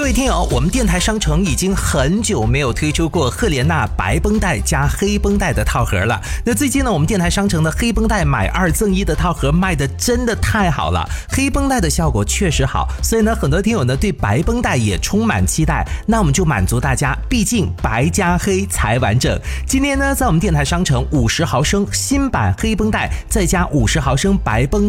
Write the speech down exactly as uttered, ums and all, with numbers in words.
位听友，我们电台商城已经很久没有推出过赫莲娜白绷带加黑绷带的套盒了。那最近呢，我们电台商城的黑绷带买二赠一的套盒卖的真的太好了，黑绷带的效果确实好，所以呢，很多听友呢对白绷带也充满期待。那我们就满足大家，毕竟白加黑才完整。今天呢，在我们电台商城五十毫升新版黑绷带再加五十毫升白绷